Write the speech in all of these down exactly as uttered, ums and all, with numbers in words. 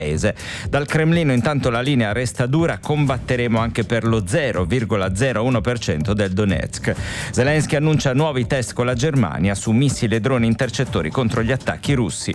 Dal Cremlino intanto la linea resta dura, combatteremo anche per lo zero virgola zero uno per cento del Donetsk. Zelensky annuncia nuovi test con la Germania su missili e droni intercettori contro gli attacchi russi.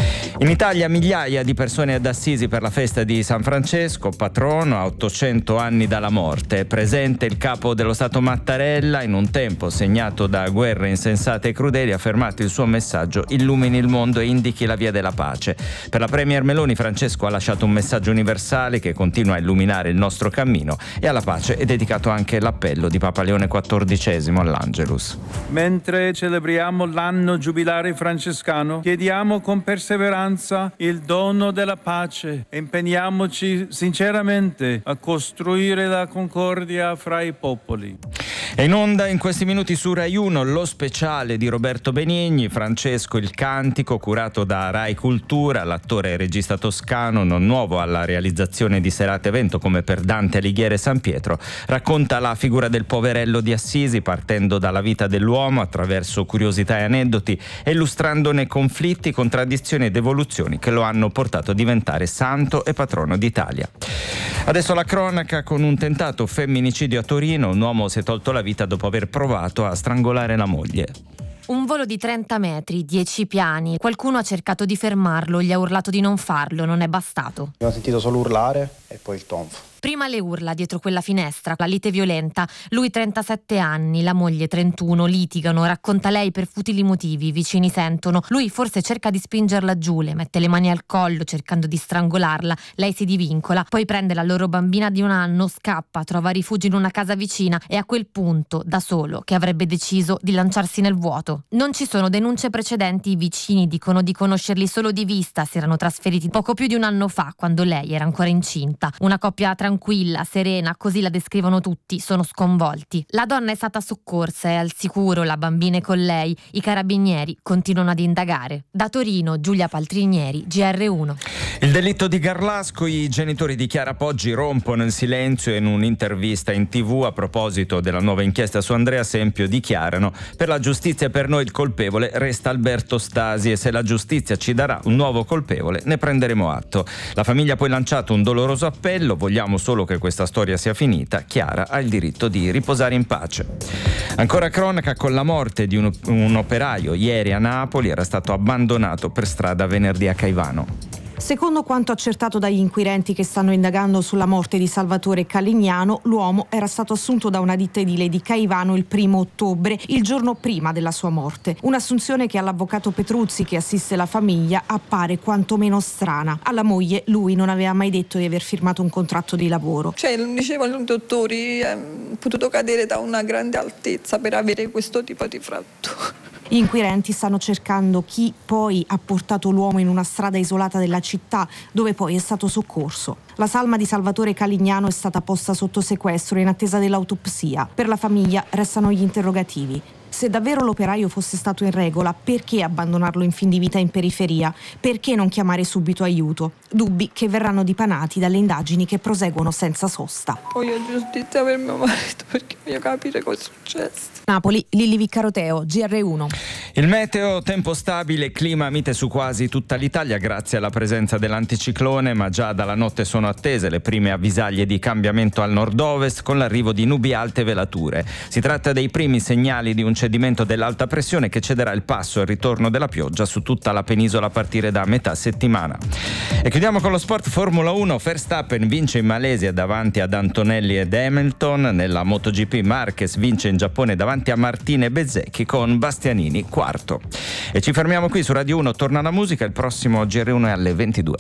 In Italia migliaia di persone ad Assisi per la festa di San Francesco, patrono a ottocento anni dalla morte. Presente il capo dello Stato Mattarella, in un tempo segnato da guerre insensate e crudeli, ha affermato il suo messaggio: illumini il mondo e indichi la via della pace. Per la premier Meloni, Francesco ha lasciato un messaggio universale che continua a illuminare il nostro cammino, e alla pace è dedicato anche l'appello di Papa Leone quattordicesimo all'Angelus. Mentre celebriamo l'anno giubilare francescano, chiediamo con perseveranza il dono della pace. Impegniamoci sinceramente a costruire la concordia fra i popoli. È in onda in questi minuti su Rai uno lo speciale di Roberto Benigni, Francesco il Cantico, curato da Rai Cultura. L'attore e regista toscano, non nuovo alla realizzazione di serate evento come per Dante Alighieri e San Pietro, racconta la figura del poverello di Assisi partendo dalla vita dell'uomo attraverso curiosità e aneddoti, illustrandone conflitti, contraddizioni ed evoluzioni che lo hanno portato a diventare santo e patrono d'Italia. Adesso la cronaca con un tentato femminicidio a Torino. Un uomo si è tolto la vita dopo aver provato a strangolare la moglie. Un volo di trenta metri, dieci piani. Qualcuno ha cercato di fermarlo, gli ha urlato di non farlo, non è bastato. Ho sentito solo urlare e poi il tonfo. Prima le urla dietro quella finestra, la lite violenta. Lui trentasette anni, la moglie trentuno, litigano, racconta lei per futili motivi, i vicini sentono. Lui forse cerca di spingerla giù, le mette le mani al collo cercando di strangolarla, lei si divincola, poi prende la loro bambina di un anno, scappa, trova rifugio in una casa vicina e a quel punto, da solo, che avrebbe deciso di lanciarsi nel vuoto. Non ci sono denunce precedenti, i vicini dicono di conoscerli solo di vista, si erano trasferiti poco più di un anno fa, quando lei era ancora incinta. Una coppia tranquilla, serena, così la descrivono tutti, sono sconvolti. La donna è stata soccorsa, è al sicuro, la bambina è con lei, i carabinieri continuano ad indagare. Da Torino, Giulia Paltrinieri, G R uno. Il delitto di Garlasco, i genitori di Chiara Poggi rompono il silenzio e in un'intervista in tv a proposito della nuova inchiesta su Andrea Sempio dichiarano: per la giustizia e per noi il colpevole resta Alberto Stasi e se la giustizia ci darà un nuovo colpevole ne prenderemo atto. La famiglia ha poi lanciato un doloroso appello: vogliamo solo che questa storia sia finita, Chiara ha il diritto di riposare in pace. Ancora cronaca con la morte di un, un operaio ieri a Napoli, era stato abbandonato per strada venerdì a Caivano. Secondo quanto accertato dagli inquirenti che stanno indagando sulla morte di Salvatore Calignano, l'uomo era stato assunto da una ditta edile di Caivano il primo ottobre, il giorno prima della sua morte. Un'assunzione che all'avvocato Petruzzi, che assiste la famiglia, appare quantomeno strana. Alla moglie lui non aveva mai detto di aver firmato un contratto di lavoro. Cioè, dicevano i dottori, è potuto cadere da una grande altezza per avere questo tipo di frattura. Gli inquirenti stanno cercando chi poi ha portato l'uomo in una strada isolata della città, dove poi è stato soccorso. La salma di Salvatore Calignano è stata posta sotto sequestro in attesa dell'autopsia. Per la famiglia restano gli interrogativi. Se davvero l'operaio fosse stato in regola, perché abbandonarlo in fin di vita in periferia? Perché non chiamare subito aiuto? Dubbi che verranno dipanati dalle indagini che proseguono senza sosta. Voglio giustizia per mio marito perché voglio capire cosa è successo. Napoli, Lilli Viccaroteo, G R uno. Il meteo, tempo stabile, clima mite su quasi tutta l'Italia grazie alla presenza dell'anticiclone, ma già dalla notte sono attese le prime avvisaglie di cambiamento al nord-ovest con l'arrivo di nubi alte e velature. Si tratta dei primi segnali di un cedimento dell'alta pressione che cederà il passo al ritorno della pioggia su tutta la penisola a partire da metà settimana. E chiudiamo con lo sport. Formula uno, Verstappen vince in Malesia davanti ad Antonelli ed Hamilton. Nella MotoGP Marquez vince in Giappone davanti a Martin e Bezzecchi con Bastianini quarto. E ci fermiamo qui su Radio uno, torna la musica, il prossimo G R uno è alle ventidue.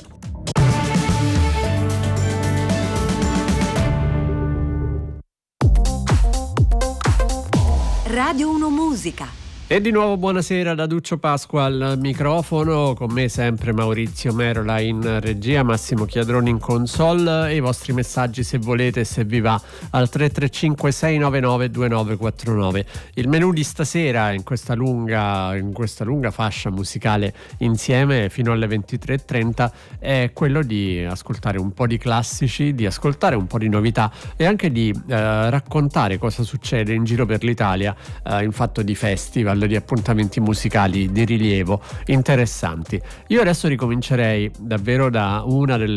Radio uno Musica. E di nuovo buonasera da Duccio Pasqua al microfono, con me sempre Maurizio Merola in regia, Massimo Chiadroni in console, e i vostri messaggi se volete, se vi va, al tre tre cinque sei nove nove due nove quattro nove. Il menù di stasera in questa lunga, in questa lunga fascia musicale insieme fino alle ventitré e trenta è quello di ascoltare un po' di classici, di ascoltare un po' di novità e anche di eh, raccontare cosa succede in giro per l'Italia eh, in fatto di festival festival, di appuntamenti musicali di rilievo interessanti. Io adesso ricomincerei davvero da una delle